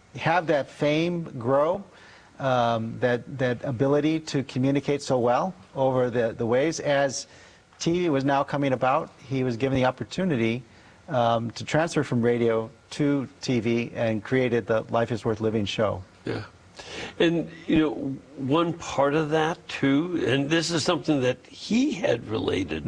have that fame grow, that ability to communicate so well over the waves. As TV was now coming about, he was given the opportunity to transfer from radio to TV and created the Life is Worth Living show. Yeah. And, you know, one part of that, too, and this is something that he had related,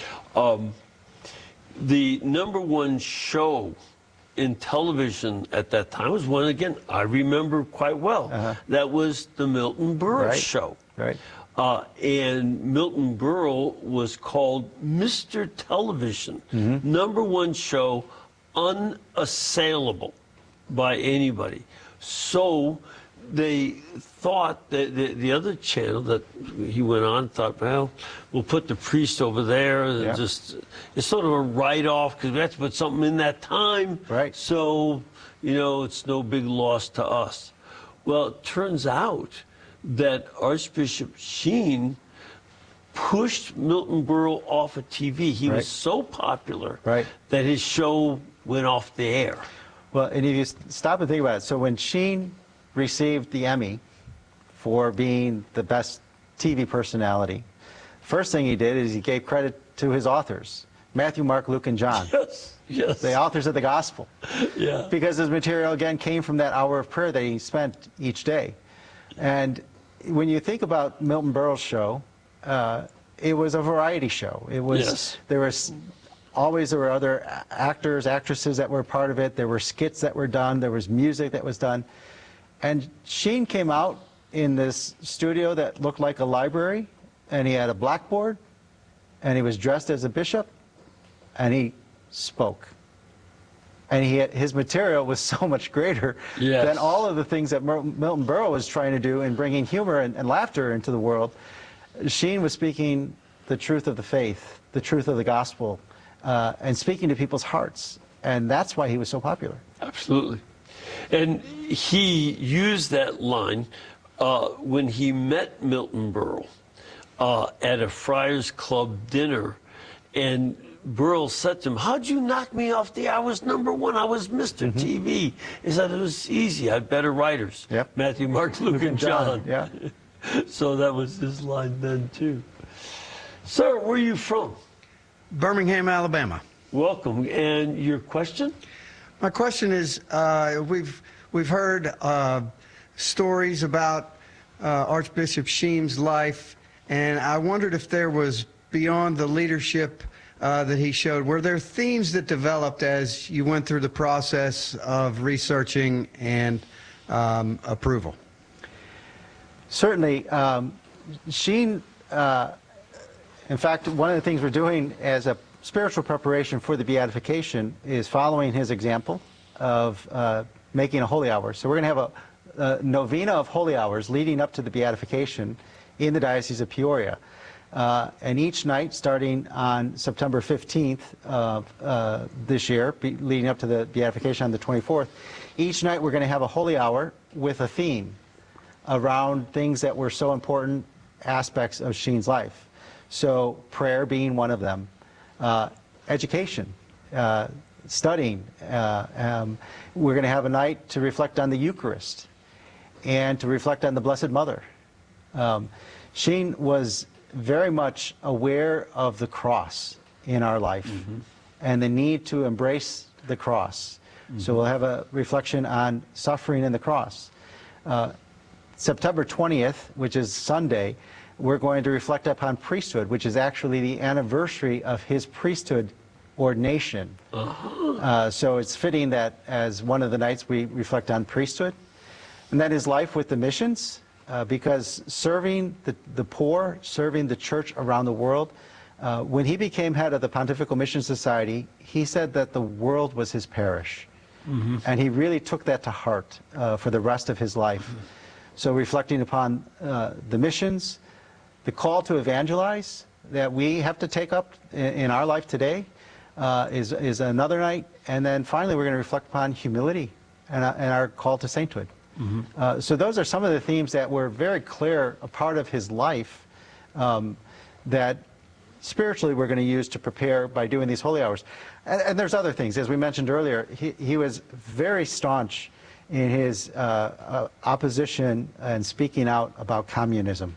the #1 show in television at that time was one, again, I remember quite well. That was the Milton Berle show. Right. And Milton Berle was called Mr. Television. #1 show, unassailable by anybody. So they thought that the other channel that he went on thought, well, we'll put the priest over there. And just, it's sort of a write-off because we have to put something in that time. Right. So, you know, it's no big loss to us. Well, it turns out that Archbishop Sheen pushed Milton Berle off of TV. He was so popular that his show went off the air. Well, and if you stop and think about it, so when Sheen received the Emmy for being the best TV personality, first thing he did is he gave credit to his authors, Matthew, Mark, Luke, and John. Yes. The authors of the gospel. Yeah. Because his material, again, came from that hour of prayer that he spent each day. And when you think about Milton Berle's show, it was a variety show. It was, there were other actors, actresses that were part of it. There were skits that were done. There was music that was done. And Sheen came out in this studio that looked like a library, and he had a blackboard, and he was dressed as a bishop, and he spoke. And his material was so much greater than all of the things that Milton Berle was trying to do in bringing humor and laughter into the world. Sheen was speaking the truth of the faith, the truth of the gospel, and speaking to people's hearts. And that's why he was so popular. Absolutely. And he used that line when he met Milton Berle at a Friars Club dinner, and Berle said to him, "How'd you knock me off the air? I was #1. I was Mr. TV." He said, "It was easy. I had better writers." Matthew, Mark, Luke, and John. So that was his line then, too. Sir, where are you from? Birmingham, Alabama. Welcome. And your question? My question is, we've heard stories about Archbishop Sheen's life, and I wondered if there was, beyond the leadership that he showed, were there themes that developed as you went through the process of researching and approval? Certainly. Sheen, in fact, one of the things we're doing as a spiritual preparation for the beatification is following his example of making a holy hour. So we're going to have a novena of holy hours leading up to the beatification in the Diocese of Peoria. And each night, starting on September 15th of this year, leading up to the beatification on the 24th, each night we're going to have a holy hour with a theme around things that were so important aspects of Sheen's life. So prayer being one of them, education, studying. We're going to have a night to reflect on the Eucharist and to reflect on the Blessed Mother. Sheen was very much aware of the cross in our life and the need to embrace the cross. So we'll have a reflection on suffering in the cross. September 20th, which is Sunday, we're going to reflect upon priesthood, which is actually the anniversary of his priesthood ordination. So it's fitting that as one of the nights we reflect on priesthood. And then his life with the missions, because serving the poor, serving the church around the world, when he became head of the Pontifical Mission Society, he said that the world was his parish. And he really took that to heart for the rest of his life. So reflecting upon the missions, the call to evangelize that we have to take up in our life today is another night. And then finally, we're going to reflect upon humility and our call to sainthood. So those are some of the themes that were very clear, a part of his life that spiritually we're going to use to prepare by doing these holy hours. And there's other things. As we mentioned earlier, he was very staunch in his opposition and speaking out about communism,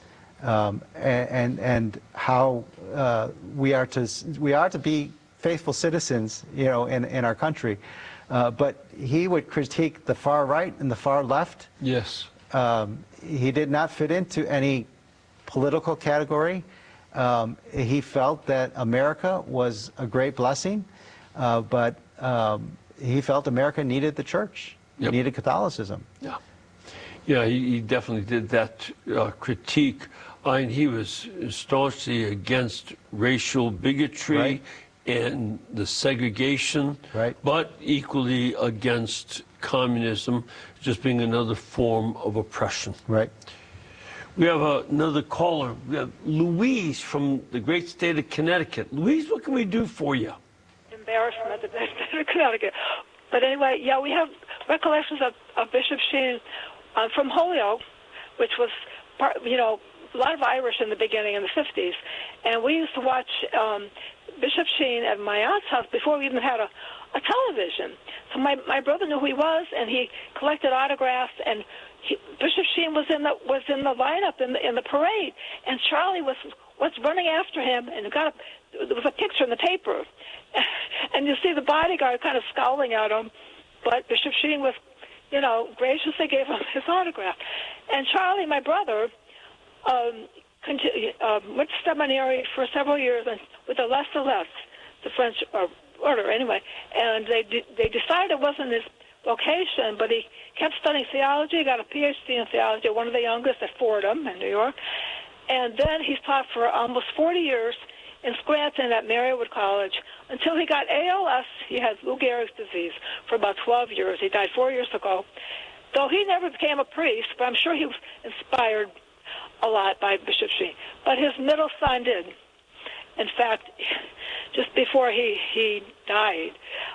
and how we are to be faithful citizens, you know, in our country. But he would critique the far right and the far left. Yes. He did not fit into any political category. He felt that America was a great blessing, but he felt America needed the church, Yep. needed Catholicism. Yeah. Yeah, he definitely did that critique. And he was staunchly against racial bigotry, Right. and the segregation, Right. but equally against communism, just being another form of oppression. Right. We have another caller. We have Louise from the great state of Connecticut. Louise, what can we do for you? Embarrassment at the state of Connecticut. But anyway, yeah, we have recollections of Bishop Sheen from Holyoke, which was, you know, a lot of Irish in the beginning in the 50s. And we used to watch Bishop Sheen at my aunt's house before we even had a television. So my brother knew who he was, and he collected autographs, and Bishop Sheen was in the lineup in the parade, and Charlie was running after him, and there was a picture in the paper, and you see the bodyguard kind of scowling at him, but Bishop Sheen was, you know, graciously gave him his autograph. And Charlie, my brother, went to seminary for several years and with the Les Celeste, the French order anyway, and they decided it wasn't his vocation, but he kept studying theology. He got a PhD in theology, one of the youngest at Fordham in New York, and then he's taught for almost 40 years in Scranton at Marywood College until he got ALS. He had Lou Gehrig's disease for about 12 years. He died 4 years ago. Though he never became a priest, but I'm sure he was inspired a lot by Bishop Sheen. But his middle son did. In fact, just before he died,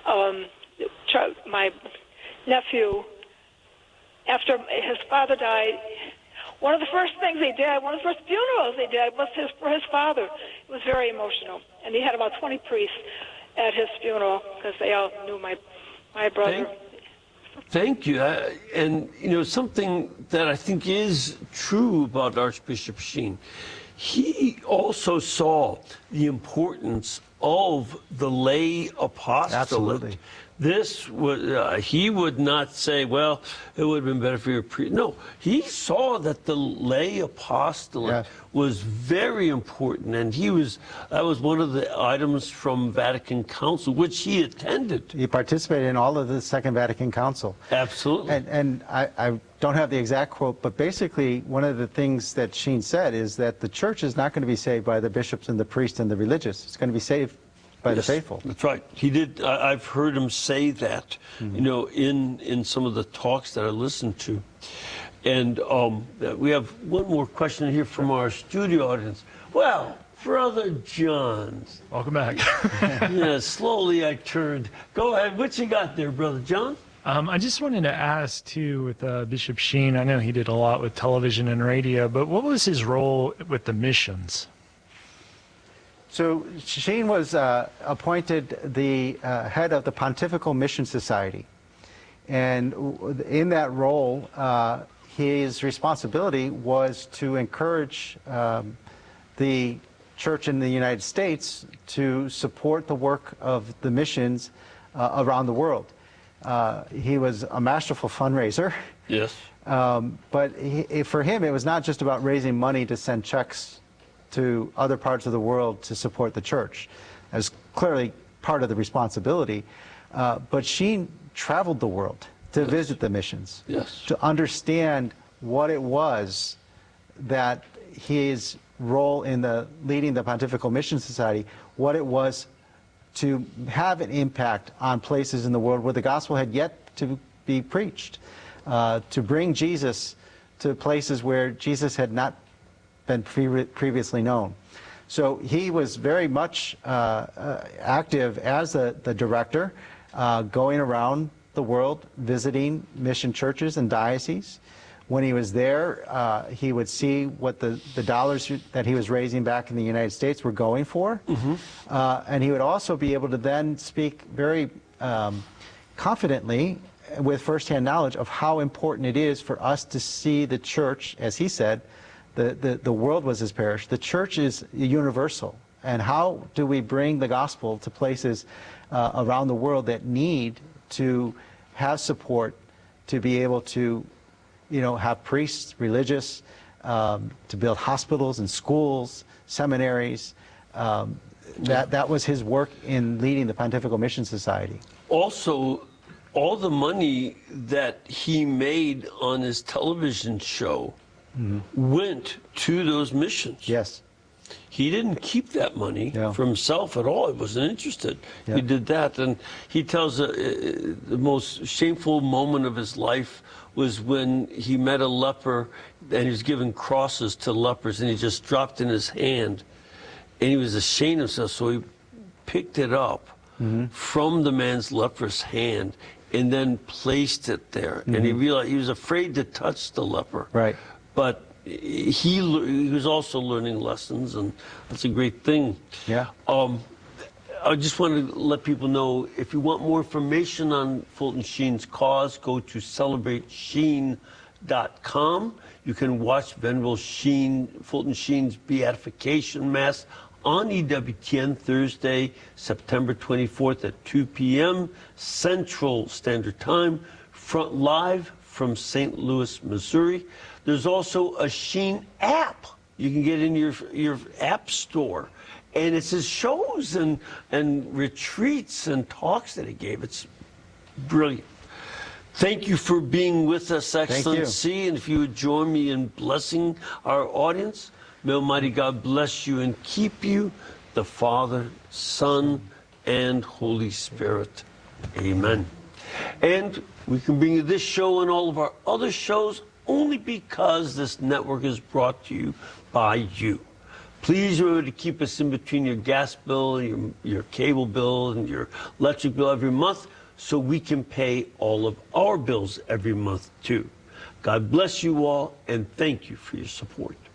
my nephew, after his father died, one of the first things he did, one of the first funerals he did was for his father. It was very emotional. And he had about 20 priests at his funeral because they all knew my brother. Thank you. And, you know, something that I think is true about Archbishop Sheen, he also saw the importance of the lay apostolate. Absolutely. This was, he would not say, well, it would have been better for your priest. No, he saw that the lay apostolate was very important, and that was one of the items from Vatican Council, which he attended. He participated in all of the Second Vatican Council. Absolutely. And I don't have the exact quote, but basically one of the things that Sheen said is that the church is not going to be saved by the bishops and the priests and the religious. It's going to be saved by the faithful. That's right. He did. I've heard him say that, you know, in some of the talks that I listened to. And we have one more question here from our studio audience. Well, Brother John. Welcome back. Yeah, slowly I turned. Go ahead. What you got there, Brother John? I just wanted to ask, too, with Bishop Sheen, I know he did a lot with television and radio, but what was his role with the missions? So Sheen was appointed the head of the Pontifical Mission Society. And in that role, his responsibility was to encourage the church in the United States to support the work of the missions around the world. He was a masterful fundraiser. Yes. But for him, it was not just about raising money to send checks to other parts of the world to support the church. That was clearly part of the responsibility. But Sheen traveled the world to visit the missions, to understand what it was that his role in leading the Pontifical Mission Society, what it was to have an impact on places in the world where the gospel had yet to be preached, to bring Jesus to places where Jesus had not been previously known. So he was very much active as the director, going around the world, visiting mission churches and dioceses. When he was there, he would see what the dollars that he was raising back in the United States were going for. And he would also be able to then speak very confidently with firsthand knowledge of how important it is for us to see the church, as he said, the world was his parish. The church is universal. And how do we bring the gospel to places around the world that need to have support to be able to, have priests, religious, to build hospitals and schools, seminaries. That was his work in leading the Pontifical Mission Society. Also, all the money that he made on his television show went to those missions. Yes. He didn't keep that money for himself at all. He wasn't interested. Yeah. He did that. And he tells the most shameful moment of his life was when he met a leper and he was giving crosses to lepers and he just dropped in his hand. And he was ashamed of himself, so he picked it up from the man's leprous hand and then placed it there. And he realized he was afraid to touch the leper. Right. But he was also learning lessons, and that's a great thing. Yeah. I just want to let people know, if you want more information on Fulton Sheen's cause, go to celebrate.sheen.com. You can watch Venerable Fulton Sheen's Beatification Mass on EWTN Thursday, September 24th at 2 p.m. Central Standard Time, live from St. Louis, Missouri. There's also a Sheen app you can get in your app store. And it's his shows and retreats and talks that he gave. It's brilliant. Thank you for being with us, Excellency. And if you would join me in blessing our audience, may Almighty God bless you and keep you, the Father, Son, and Holy Spirit. Amen. And we can bring you this show and all of our other shows only because this network is brought to you by you. Please remember to keep us in between your gas bill, your cable bill, and your electric bill every month so we can pay all of our bills every month too. God bless you all, and thank you for your support.